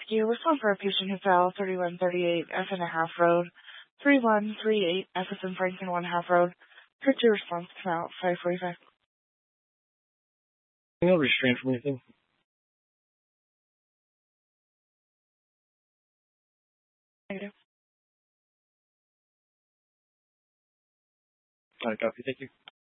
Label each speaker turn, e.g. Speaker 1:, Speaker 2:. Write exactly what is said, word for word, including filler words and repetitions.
Speaker 1: rescue. Response for a patient who fell, thirty-one thirty-eight F and a half road, three one three eight F is in Franklin, one half road. Code two response, come out, five forty-five.
Speaker 2: No restraint from anything.
Speaker 1: Negative.
Speaker 2: Alright, copy, thank you.